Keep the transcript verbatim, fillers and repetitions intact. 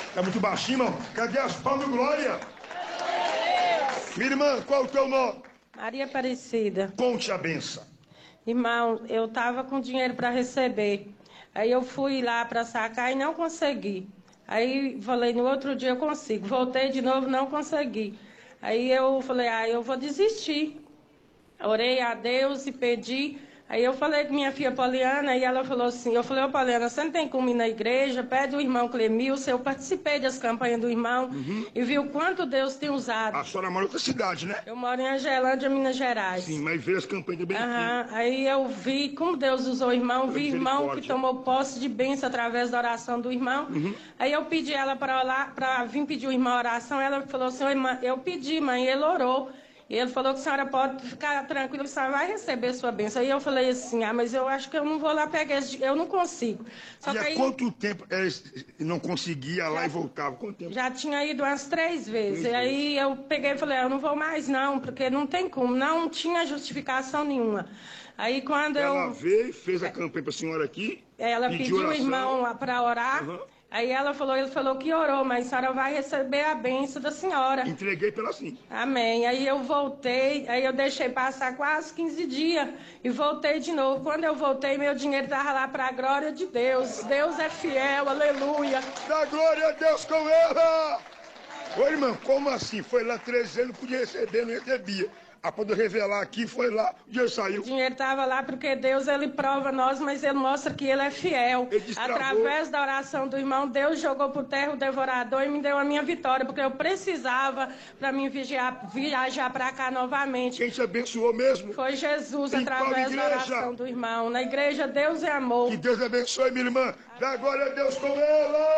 Tá muito baixinho, irmão. Cadê as palmas, glória? Minha irmã, qual o teu nome? Maria Aparecida. Conte a benção. Irmão, eu tava com dinheiro para receber. Aí eu fui lá para sacar e não consegui. Aí falei, no outro dia eu consigo. Voltei de novo, não consegui. Aí eu falei, ah, eu vou desistir. Orei a Deus e pedi. Aí eu falei com minha filha Poliana e ela falou assim, eu falei, ô Poliana, você não tem como ir na igreja? Pede o irmão Clemilson. Eu participei das campanhas do irmão uhum. e vi o quanto Deus tem usado. A senhora mora em outra cidade, né? Eu moro em Angelândia, Minas Gerais. Sim, mas veio as campanhas do bem uhum. Aí eu vi como Deus usou o irmão, vi irmão que tomou posse de bênção através da oração do irmão. Uhum. Aí eu pedi ela para orar, para vir pedir o irmão oração. Ela falou assim, irmã, eu pedi, mãe, ele orou. E ele falou que a senhora pode ficar tranquila, que a senhora vai receber sua bênção. Aí eu falei assim, ah, mas eu acho que eu não vou lá pegar esse... Eu não consigo. Só e que há aí... quanto tempo é, não conseguia já, lá e voltava? Quanto tempo? Já tinha ido umas três vezes. Três e aí vezes. Eu peguei e falei, eu não vou mais não, porque não tem como. Não tinha justificação nenhuma. Aí quando ela eu... Ela veio, fez a campanha para a senhora aqui. Ela pediu o irmão para orar. Uhum. Aí ela falou, ele falou que orou, mas a senhora vai receber a bênção da senhora. Entreguei pela sim. Amém. Aí eu voltei, aí eu deixei passar quase quinze dias e voltei de novo. Quando eu voltei, meu dinheiro estava lá para a glória de Deus. Deus é fiel, aleluia. Dá glória a Deus com ela. Ô irmão, como assim? Foi lá três anos, não podia receber, não recebia. A poder revelar aqui, foi lá, o dinheiro saiu. O dinheiro estava lá porque Deus, ele prova nós, mas ele mostra que ele é fiel. Ele através da oração do irmão, Deus jogou por terra o devorador e me deu a minha vitória, porque eu precisava para mim viajar, viajar para cá novamente. Quem te abençoou mesmo? Foi Jesus, em através da oração do irmão. Na igreja, Deus é amor. Que Deus abençoe, minha irmã. Dá glória a Deus com ela.